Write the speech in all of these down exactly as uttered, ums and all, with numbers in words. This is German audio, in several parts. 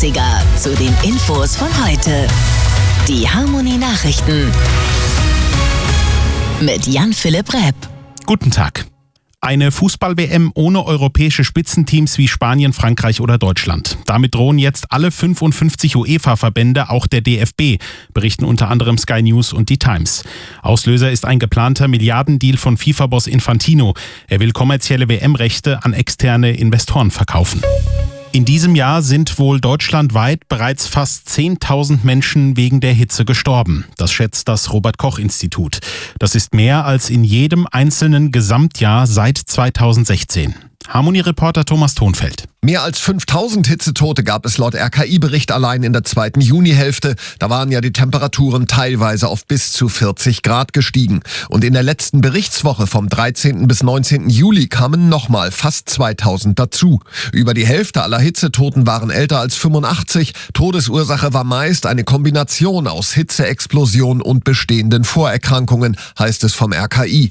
achtziger zu den Infos von heute. Die Harmony Nachrichten mit Jan-Philipp Repp. Guten Tag. Eine Fußball-W M ohne europäische Spitzenteams wie Spanien, Frankreich oder Deutschland. Damit drohen jetzt alle fünfundfünfzig UEFA-Verbände, auch der D F B, berichten unter anderem Sky News und die Times. Auslöser ist ein geplanter Milliardendeal von FIFA-Boss Infantino. Er will kommerzielle W M-Rechte an externe Investoren verkaufen. In diesem Jahr sind wohl deutschlandweit bereits fast zehntausend Menschen wegen der Hitze gestorben. Das schätzt das Robert-Koch-Institut. Das ist mehr als in jedem einzelnen Gesamtjahr seit zweitausendsechzehn. Harmony-Reporter Thomas Thonfeld. Mehr als fünftausend Hitzetote gab es laut R K I-Bericht allein in der zweiten Junihälfte. Da waren ja die Temperaturen teilweise auf bis zu vierzig Grad gestiegen. Und in der letzten Berichtswoche vom dreizehnten bis neunzehnten Juli kamen nochmal fast zweitausend dazu. Über die Hälfte aller Hitzetoten waren älter als fünfundachtzig. Todesursache war meist eine Kombination aus Hitzeexplosion und bestehenden Vorerkrankungen, heißt es vom R K I.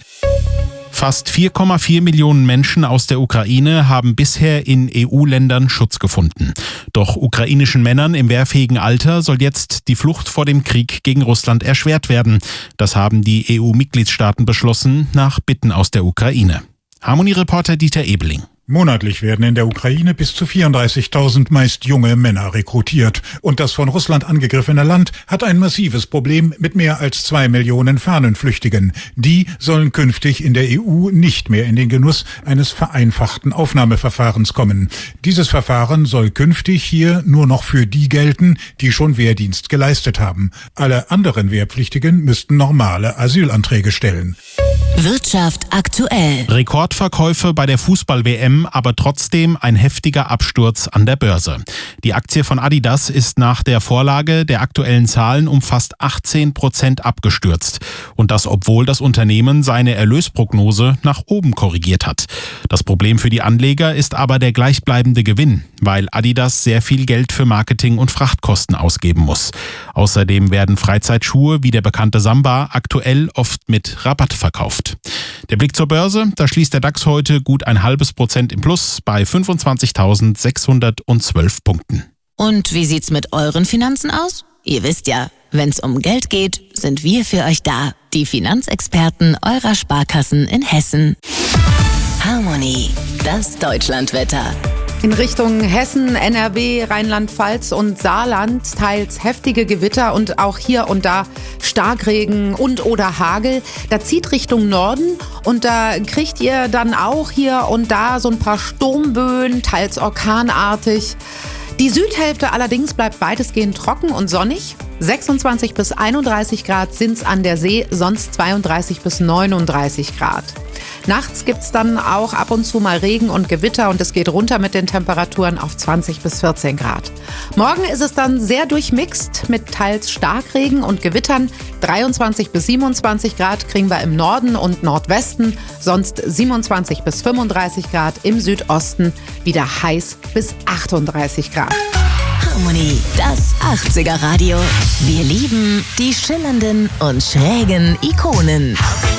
Fast vier Komma vier Millionen Menschen aus der Ukraine haben bisher in E U-Ländern Schutz gefunden. Doch ukrainischen Männern im wehrfähigen Alter soll jetzt die Flucht vor dem Krieg gegen Russland erschwert werden. Das haben die E U-Mitgliedstaaten beschlossen, nach Bitten aus der Ukraine. Harmony-Reporter Dieter Ebeling. Monatlich werden in der Ukraine bis zu vierunddreißigtausend meist junge Männer rekrutiert. Und das von Russland angegriffene Land hat ein massives Problem mit mehr als zwei Millionen Fahnenflüchtigen. Die sollen künftig in der E U nicht mehr in den Genuss eines vereinfachten Aufnahmeverfahrens kommen. Dieses Verfahren soll künftig hier nur noch für die gelten, die schon Wehrdienst geleistet haben. Alle anderen Wehrpflichtigen müssten normale Asylanträge stellen. Wirtschaft aktuell. Rekordverkäufe bei der Fußball-W M, aber trotzdem ein heftiger Absturz an der Börse. Die Aktie von Adidas ist nach der Vorlage der aktuellen Zahlen um fast achtzehn Prozent abgestürzt. Und das, obwohl das Unternehmen seine Erlösprognose nach oben korrigiert hat. Das Problem für die Anleger ist aber der gleichbleibende Gewinn, weil Adidas sehr viel Geld für Marketing und Frachtkosten ausgeben muss. Außerdem werden Freizeitschuhe wie der bekannte Samba aktuell oft mit Rabatt verkauft. Der Blick zur Börse, da schließt der DAX heute gut ein halbes Prozent im Plus bei fünfundzwanzigtausendsechshundertzwölf Punkten. Und wie sieht's mit euren Finanzen aus? Ihr wisst ja, wenn's um Geld geht, sind wir für euch da. Die Finanzexperten eurer Sparkassen in Hessen. Harmony, das Deutschlandwetter. In Richtung Hessen, N R W, Rheinland-Pfalz und Saarland teils heftige Gewitter und auch hier und da Starkregen und oder Hagel. Da zieht Richtung Norden und da kriegt ihr dann auch hier und da so ein paar Sturmböen, teils orkanartig. Die Südhälfte allerdings bleibt weitestgehend trocken und sonnig. sechsundzwanzig bis einunddreißig Grad sind's an der See, sonst zweiunddreißig bis neununddreißig Grad. Nachts gibt's dann auch ab und zu mal Regen und Gewitter und es geht runter mit den Temperaturen auf zwanzig bis vierzehn Grad. Morgen ist es dann sehr durchmixt mit teils Starkregen und Gewittern. dreiundzwanzig bis siebenundzwanzig Grad kriegen wir im Norden und Nordwesten, sonst siebenundzwanzig bis fünfunddreißig Grad im Südosten, wieder heiß bis achtunddreißig Grad. Harmony, das achtziger Radio. Wir lieben die schillernden und schrägen Ikonen.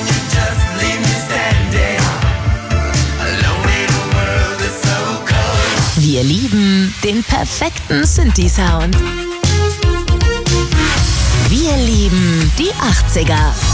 Wir lieben den perfekten Synthi-Sound. Wir lieben die achtziger.